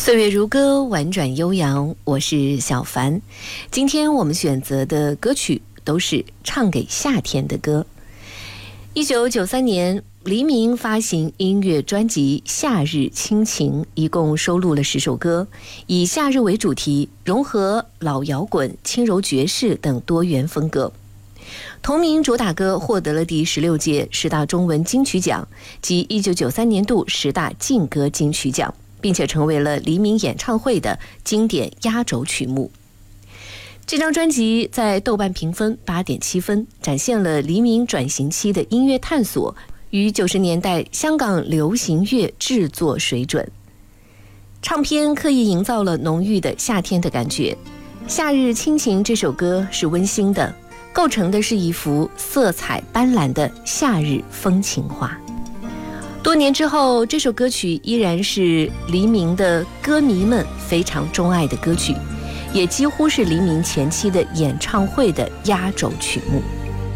岁月如歌，婉转悠扬，我是小凡。今天我们选择的歌曲都是唱给夏天的歌。1993年，黎明发行音乐专辑《夏日亲情》，一共收录了10首歌，以夏日为主题，融合老摇滚、轻柔爵士等多元风格。同名主打歌获得了第16届10大中文金曲奖及1993年度10大劲歌金曲奖，并且成为了黎明演唱会的经典压轴曲目。这张专辑在豆瓣评分8.7分，展现了黎明转型期的音乐探索与90年代香港流行乐制作水准。唱片刻意营造了浓郁的夏天的感觉。《夏日亲情》这首歌是温馨的，构成的是一幅色彩斑斓的夏日风情画。多年之后，这首歌曲依然是黎明的歌迷们非常钟爱的歌曲，也几乎是黎明前期的演唱会的压轴曲目。